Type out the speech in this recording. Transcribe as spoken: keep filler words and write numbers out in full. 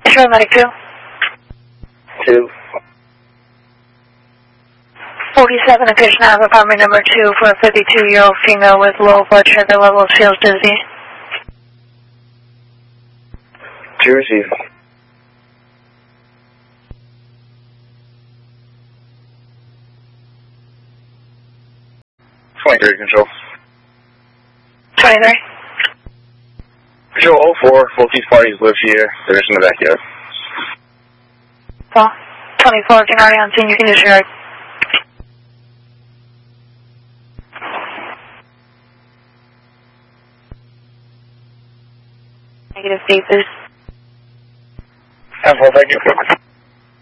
Paramedic two. Two. forty-seven, attention, I have apartment number two for a fifty-two-year-old female with low blood sugar levels, feels dizzy. To receive. twenty-three, control. twenty-three. Control oh four, both these parties live here. They're just in the backyard. Well, twenty-four, can already on scene, you can disregard. Negative deep is. ten four, thank you.